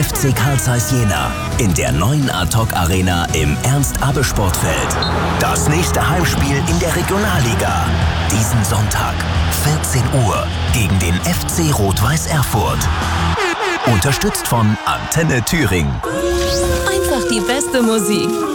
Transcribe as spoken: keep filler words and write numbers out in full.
F C Carl Zeiss Jena in der neuen Ad-Hoc Arena im Ernst-Abbe-Sportfeld. Das nächste Heimspiel in der Regionalliga. Diesen Sonntag, vierzehn Uhr, gegen den F C Rot-Weiß Erfurt. Unterstützt von Antenne Thüringen. Einfach die beste Musik.